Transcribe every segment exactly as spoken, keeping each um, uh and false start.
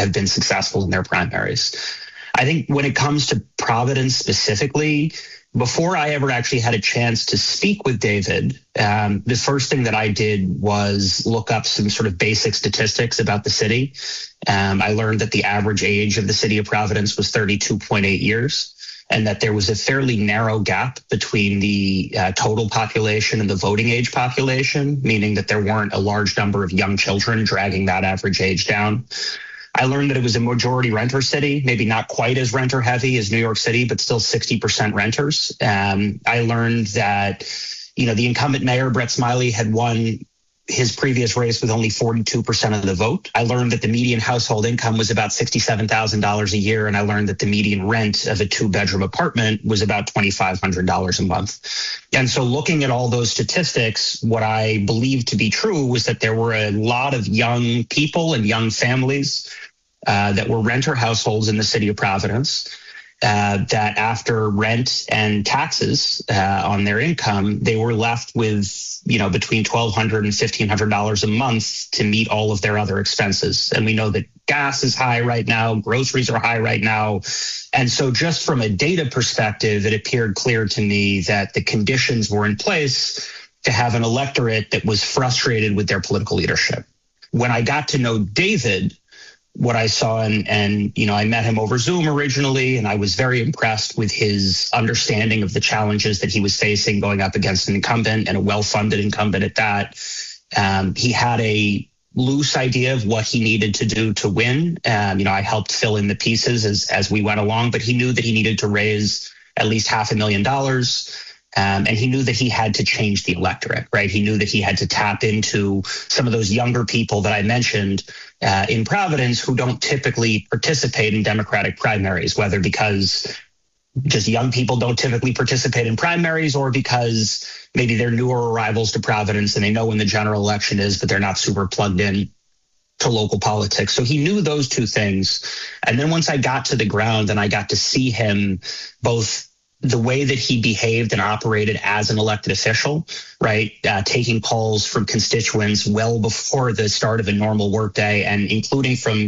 have been successful in their primaries. I think when it comes to Providence specifically, before I ever actually had a chance to speak with David, um, the first thing that I did was look up some sort of basic statistics about the city. Um, I learned that the average age of the city of Providence was thirty-two point eight years, and that there was a fairly narrow gap between the uh, total population and the voting age population, meaning that there weren't a large number of young children dragging that average age down. I learned that it was a majority renter city, maybe not quite as renter heavy as New York City, but still sixty percent renters. Um, I learned that, you know, the incumbent mayor, Brett Smiley, had won his previous race with only forty-two percent of the vote. I learned that the median household income was about sixty-seven thousand dollars a year. And I learned that the median rent of a two bedroom apartment was about twenty-five hundred dollars a month. And so looking at all those statistics, what I believed to be true was that there were a lot of young people and young families uh, that were renter households in the city of Providence. Uh, that after rent and taxes uh, on their income, they were left with, you know, between twelve hundred dollars and fifteen hundred dollars a month to meet all of their other expenses. And we know that gas is high right now, groceries are high right now. And so just from a data perspective, it appeared clear to me that the conditions were in place to have an electorate that was frustrated with their political leadership. When I got to know David, what I saw, and, and, you know, I met him over Zoom originally, and I was very impressed with his understanding of the challenges that he was facing going up against an incumbent, and a well-funded incumbent at that. Um, he had a loose idea of what he needed to do to win. Um, you know, I helped fill in the pieces as, as we went along, but he knew that he needed to raise at least half a million dollars. Um, and he knew that he had to change the electorate, right? He knew that he had to tap into some of those younger people that I mentioned uh, in Providence who don't typically participate in Democratic primaries, whether because just young people don't typically participate in primaries, or because maybe they're newer arrivals to Providence and they know when the general election is, but they're not super plugged in to local politics. So he knew those two things. And then once I got to the ground and I got to see him, both the way that he behaved and operated as an elected official, right, uh, taking calls from constituents well before the start of a normal workday, and including from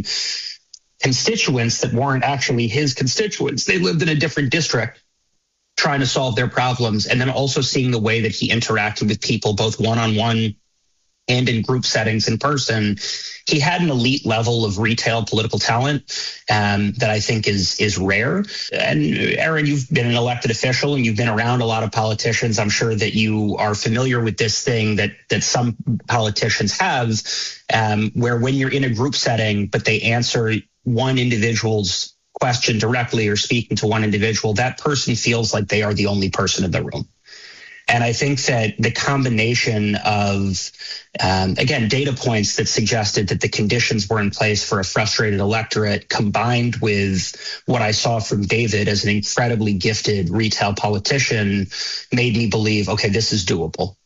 constituents that weren't actually his constituents. They lived in a different district trying to solve their problems. And then also seeing the way that he interacted with people, both one-on-one and in group settings in person. He had an elite level of retail political talent um, that I think is is rare. And Aaron, you've been an elected official and you've been around a lot of politicians. I'm sure that you are familiar with this thing that that some politicians have, um, where when you're in a group setting, but they answer one individual's question directly or speaking to one individual, that person feels like they are the only person in the room. And I think that the combination of, um, again, data points that suggested that the conditions were in place for a frustrated electorate, combined with what I saw from David as an incredibly gifted retail politician, made me believe, okay, this is doable.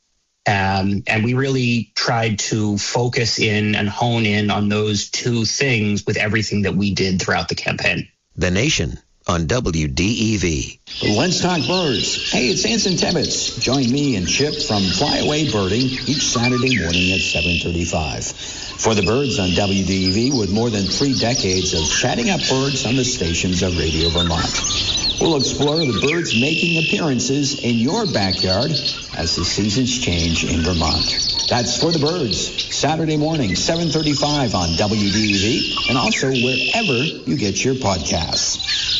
Um, and we really tried to focus in and hone in on those two things with everything that we did throughout the campaign. The Nation on W D E V. Let's talk birds. Hey, it's Anson Tebbets. Join me and Chip from Flyaway Birding each Saturday morning at seven thirty-five. For the birds on W D E V, with more than three decades of chatting up birds on the stations of Radio Vermont. We'll explore the birds making appearances in your backyard as the seasons change in Vermont. That's For the Birds, Saturday morning, seven thirty-five on W D E V, and also wherever you get your podcasts.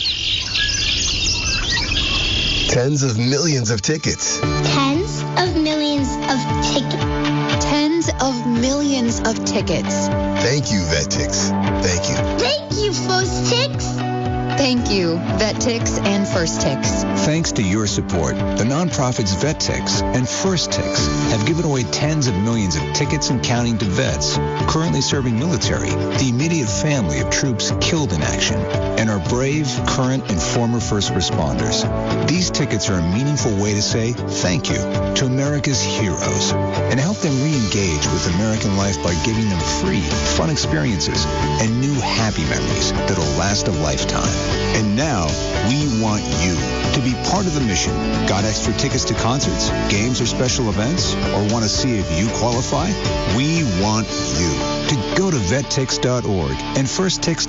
Tens of millions of tickets. Tens of millions of tickets. Tens of millions of tickets. Thank you, VetTix. Thank you. Thank you, First Tix. Thank you, VetTix and First Tix. Thanks to your support, the nonprofits VetTix and First Tix have given away tens of millions of tickets and counting to vets currently serving military, the immediate family of troops killed in action, and our brave, current, and former first responders. These tickets are a meaningful way to say thank you to America's heroes and help them re-engage with American life by giving them free, fun experiences and new happy memories that'll last a lifetime. And now, we want you to be part of the mission. Got extra tickets to concerts, games, or special events? Or want to see if you qualify? We want you to go to vet tix dot org and First Tix